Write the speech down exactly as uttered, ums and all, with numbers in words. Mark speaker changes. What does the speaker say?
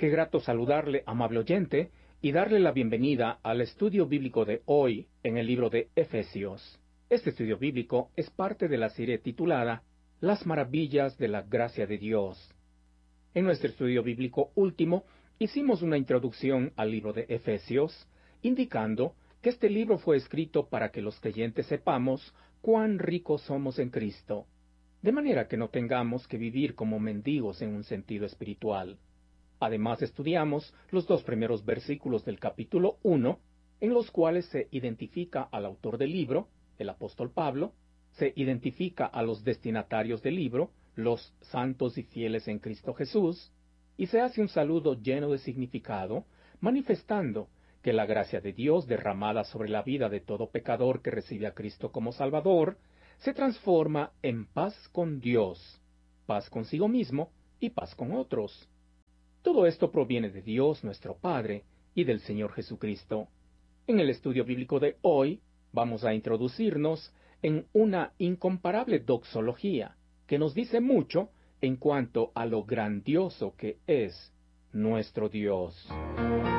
Speaker 1: Qué grato saludarle, amable oyente, y darle la bienvenida al estudio bíblico de hoy en el libro de Efesios. Este estudio bíblico es parte de la serie titulada Las maravillas de la gracia de Dios. En nuestro estudio bíblico último hicimos una introducción al libro de Efesios, indicando que este libro fue escrito para que los creyentes sepamos cuán ricos somos en Cristo, de manera que no tengamos que vivir como mendigos en un sentido espiritual. Además, estudiamos los dos primeros versículos del capítulo uno, en los cuales se identifica al autor del libro, el apóstol Pablo, se identifica a los destinatarios del libro, los santos y fieles en Cristo Jesús, y se hace un saludo lleno de significado, manifestando que la gracia de Dios derramada sobre la vida de todo pecador que recibe a Cristo como Salvador, se transforma en paz con Dios, paz consigo mismo y paz con otros. Todo esto proviene de Dios nuestro Padre y del Señor Jesucristo. En el estudio bíblico de hoy vamos a introducirnos en una incomparable doxología que nos dice mucho en cuanto a lo grandioso que es nuestro Dios.